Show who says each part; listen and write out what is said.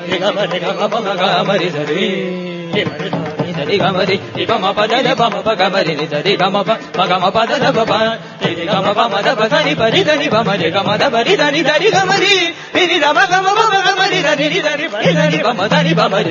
Speaker 1: మరి సరి సరి గమరి గమ పద బమ పగమరి సరి గమ పగమ పద బమ గమ పమ దబ సరి పరి దని బమ గమ దబరి దని దరి గమరి రి రమ గమ బమ గమరి దని దని బమ దని బమ